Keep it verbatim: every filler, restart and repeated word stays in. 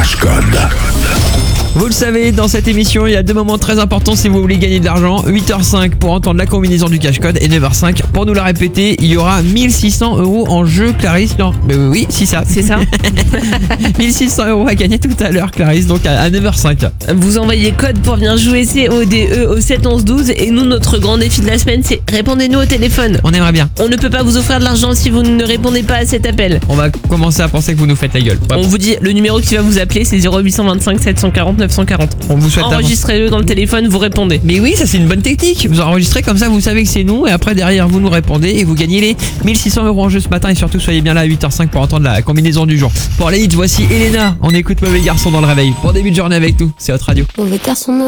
Cash Code. Vous le savez, dans cette émission, il y a deux moments très importants si vous voulez gagner de l'argent. huit heures cinq pour entendre la combinaison du cash code et neuf heures cinq pour nous la répéter. Il y aura mille six cents euros en jeu, Clarisse. Non, mais oui, oui, si ça. C'est ça. mille six cents euros à gagner tout à l'heure, Clarisse, donc à neuf heures cinq. Vous envoyez code pour venir jouer C O D E au sept onze douze et nous, notre grand défi de la semaine, c'est répondez-nous au téléphone. On aimerait bien. On ne peut pas vous offrir de l'argent si vous ne répondez pas à cet appel. On va commencer à penser que vous nous faites la gueule. Ouais. On vous dit, le numéro qui va vous appeler, c'est zéro huit cent vingt-cinq sept cent quarante neuf cent quarante. On vous souhaite Enregistrez-le dans le téléphone, vous répondez. Mais oui, ça c'est une bonne technique. Vous enregistrez comme ça, vous savez que c'est nous. Et après derrière, vous nous répondez et vous gagnez les mille six cents euros en jeu ce matin. Et surtout, soyez bien là à huit heures cinq pour entendre la combinaison du jour. Pour les hits, voici Elena. On écoute Mauvais Garçon dans le réveil. Bon début de journée avec nous, c'est votre radio. Mauvais garçon.